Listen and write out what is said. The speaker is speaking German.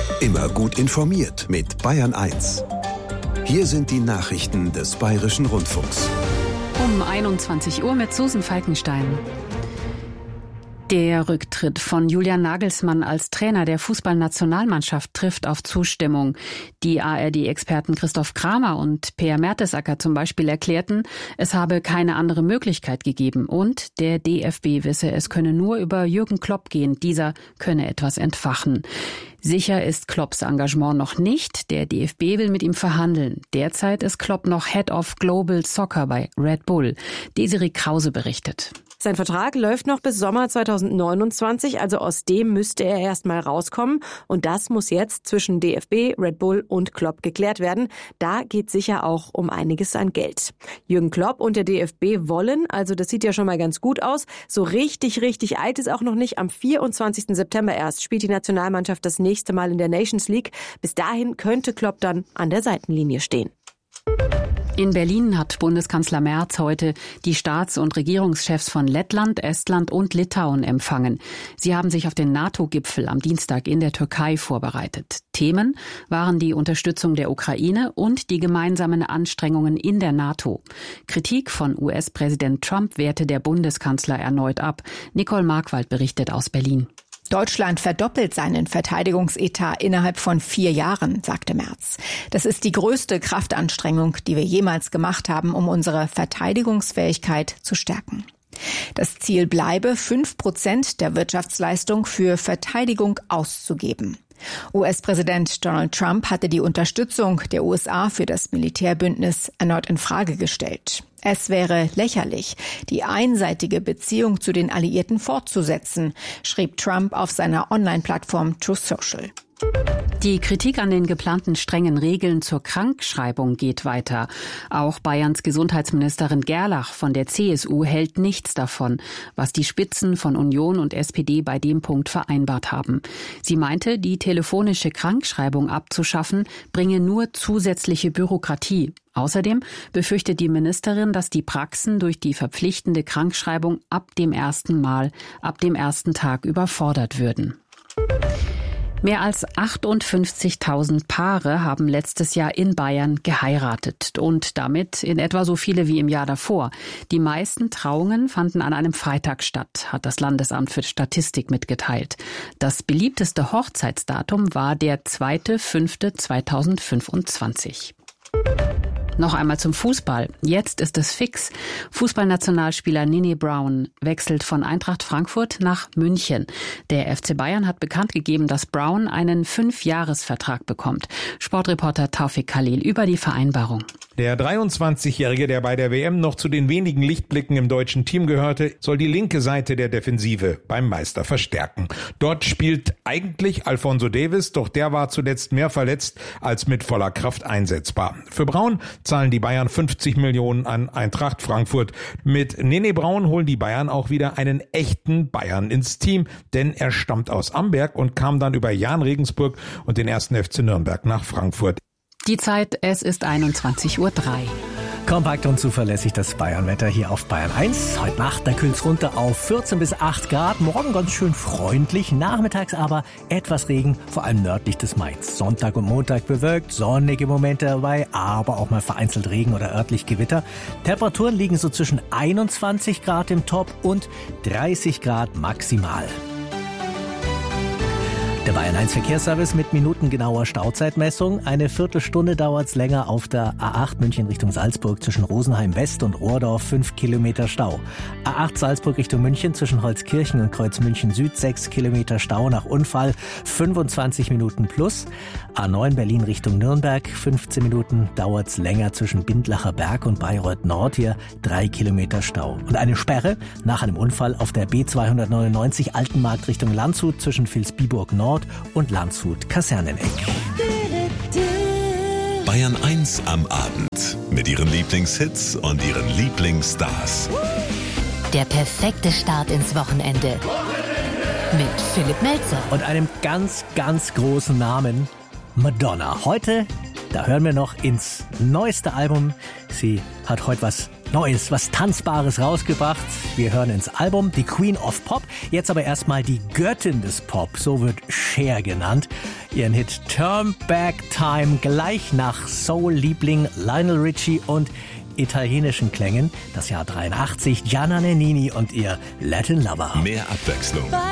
Immer gut informiert mit Bayern 1. Hier sind die Nachrichten des Bayerischen Rundfunks. Um 21 Uhr mit Susan Falkenstein. Der Rücktritt von Julian Nagelsmann als Trainer der Fußballnationalmannschaft trifft auf Zustimmung. Die ARD-Experten Christoph Kramer und Peer Mertesacker zum Beispiel erklärten, es habe keine andere Möglichkeit gegeben und der DFB wisse, es könne nur über Jürgen Klopp gehen. Dieser könne etwas entfachen. Sicher ist Klopps Engagement noch nicht. Der DFB will mit ihm verhandeln. Derzeit ist Klopp noch Head of Global Soccer bei Red Bull. Desiree Krause berichtet. Sein Vertrag läuft noch bis Sommer 2029, also aus dem müsste er erst mal rauskommen. Und das muss jetzt zwischen DFB, Red Bull und Klopp geklärt werden. Da geht sicher auch um einiges an Geld. Jürgen Klopp und der DFB wollen, also das sieht ja schon mal ganz gut aus, so richtig alt ist auch noch nicht. Am 24. September erst spielt die Nationalmannschaft das nächste Mal in der Nations League. Bis dahin könnte Klopp dann an der Seitenlinie stehen. In Berlin hat Bundeskanzler Merz heute die Staats- und Regierungschefs von Lettland, Estland und Litauen empfangen. Sie haben sich auf den NATO-Gipfel am Dienstag in der Türkei vorbereitet. Themen waren die Unterstützung der Ukraine und die gemeinsamen Anstrengungen in der NATO. Kritik von US-Präsident Trump wehrte der Bundeskanzler erneut ab. Nicole Markwald berichtet aus Berlin. Deutschland verdoppelt seinen Verteidigungsetat innerhalb von 4 Jahren, sagte Merz. Das ist die größte Kraftanstrengung, die wir jemals gemacht haben, um unsere Verteidigungsfähigkeit zu stärken. Das Ziel bleibe, 5% der Wirtschaftsleistung für Verteidigung auszugeben. US-Präsident Donald Trump hatte die Unterstützung der USA für das Militärbündnis erneut in Frage gestellt. Es wäre lächerlich, die einseitige Beziehung zu den Alliierten fortzusetzen, schrieb Trump auf seiner Online-Plattform Truth Social. Die Kritik an den geplanten strengen Regeln zur Krankschreibung geht weiter. Auch Bayerns Gesundheitsministerin Gerlach von der CSU hält nichts davon, was die Spitzen von Union und SPD bei dem Punkt vereinbart haben. Sie meinte, die telefonische Krankschreibung abzuschaffen, bringe nur zusätzliche Bürokratie. Außerdem befürchtet die Ministerin, dass die Praxen durch die verpflichtende Krankschreibung ab dem ersten Tag überfordert würden. Mehr als 58.000 Paare haben letztes Jahr in Bayern geheiratet und damit in etwa so viele wie im Jahr davor. Die meisten Trauungen fanden an einem Freitag statt, hat das Landesamt für Statistik mitgeteilt. Das beliebteste Hochzeitsdatum war der 2.5.2025. Noch einmal zum Fußball. Jetzt ist es fix. Fußballnationalspieler Nini Brown wechselt von Eintracht Frankfurt nach München. Der FC Bayern hat bekannt gegeben, dass Brown einen 5-Jahres-Vertrag bekommt. Sportreporter Taufik Khalil über die Vereinbarung. Der 23-Jährige, der bei der WM noch zu den wenigen Lichtblicken im deutschen Team gehörte, soll die linke Seite der Defensive beim Meister verstärken. Dort spielt eigentlich Alphonso Davies, doch der war zuletzt mehr verletzt als mit voller Kraft einsetzbar. Für Brown zahlen die Bayern 50 Millionen an Eintracht Frankfurt. Mit Nene Brown holen die Bayern auch wieder einen echten Bayern ins Team, denn er stammt aus Amberg und kam dann über Jahn Regensburg und den 1. FC Nürnberg nach Frankfurt. Die Zeit, es ist 21.03 Uhr. Kompakt und zuverlässig das Bayern-Wetter hier auf Bayern 1. Heute Nacht, da kühlt's runter auf 14 bis 8 Grad. Morgen ganz schön freundlich, nachmittags aber etwas Regen, vor allem nördlich des Mains. Sonntag und Montag bewölkt, sonnige Momente dabei, aber auch mal vereinzelt Regen oder örtlich Gewitter. Temperaturen liegen so zwischen 21 Grad im Top und 30 Grad maximal. Der Bayern 1 Verkehrsservice mit minutengenauer Stauzeitmessung. Eine Viertelstunde dauert's länger auf der A8 München Richtung Salzburg zwischen Rosenheim West und Ohrdorf, 5 Kilometer Stau. A8 Salzburg Richtung München zwischen Holzkirchen und Kreuz München Süd, 6 Kilometer Stau nach Unfall, 25 Minuten plus. A9 Berlin Richtung Nürnberg, 15 Minuten dauert's länger zwischen Bindlacher Berg und Bayreuth Nord, hier 3 Kilometer Stau. Und eine Sperre nach einem Unfall auf der B299 Altenmarkt Richtung Landshut zwischen Vilsbiburg Nord und Landshut Kaserneneck. Bayern 1 am Abend mit ihren Lieblingshits und ihren Lieblingsstars. Der perfekte Start ins Wochenende. Mit Philipp Melzer. Und einem ganz, ganz großen Namen, Madonna. Heute, da hören wir noch ins neueste Album. Sie hat heute was Neues, was Tanzbares rausgebracht. Wir hören ins Album, die Queen of Pop. Jetzt aber erstmal die Göttin des Pop, so wird Cher genannt. ihren Hit Turn Back Time gleich nach Soul-Liebling Lionel Richie und italienischen Klängen. Das Jahr 83, Gianna Nannini und ihr Latin Lover. Mehr Abwechslung.